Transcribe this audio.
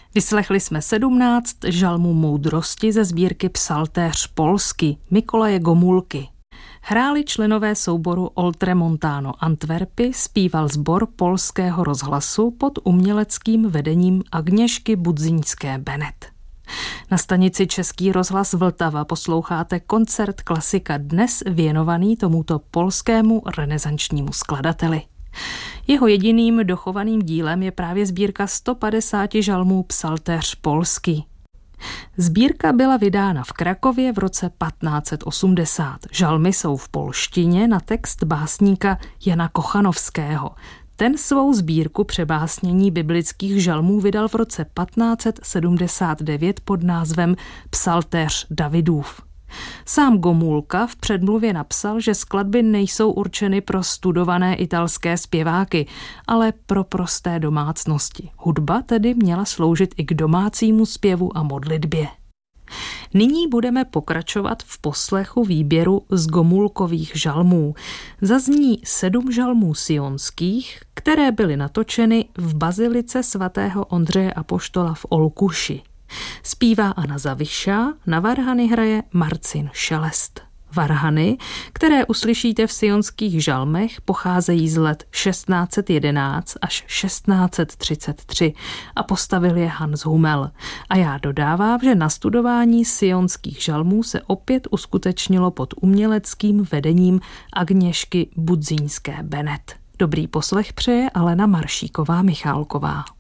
Vyslechli jsme 17 žalmů moudrosti ze sbírky Psaltéř polsky Mikolaje Gomulky. Hráli členové souboru Oltremontano Antwerpy, zpíval sbor Polského rozhlasu pod uměleckým vedením Agněšky Budzyńské-Bennett. Na stanici Český rozhlas Vltava posloucháte koncert klasika dnes věnovaný tomuto polskému renesančnímu skladateli. Jeho jediným dochovaným dílem je právě sbírka 150 žalmů Psaltéř polsky. Sbírka byla vydána v Krakově v roce 1580. Žalmy jsou v polštině na text básníka Jana Kochanovského. Ten svou sbírku přebásnění biblických žalmů vydal v roce 1579 pod názvem Psaltéř Davidův. Sám Gomulka v předmluvě napsal, že skladby nejsou určeny pro studované italské zpěváky, ale pro prosté domácnosti. Hudba tedy měla sloužit i k domácímu zpěvu a modlitbě. Nyní budeme pokračovat v poslechu výběru z Gomulkových žalmů. Zazní 7 žalmů sionských, které byly natočeny v bazilice svatého Ondřeje apoštola v Olkuši. Zpívá Anna Zaviša, na varhany hraje Marcin Šelest. Varhany, které uslyšíte v sionských žalmech, pocházejí z let 1611 až 1633 a postavil je Hans Hummel. A já dodávám, že nastudování sionských žalmů se opět uskutečnilo pod uměleckým vedením Agněšky Budzyńské-Bennett. Dobrý poslech přeje Alena Maršíková Michálková.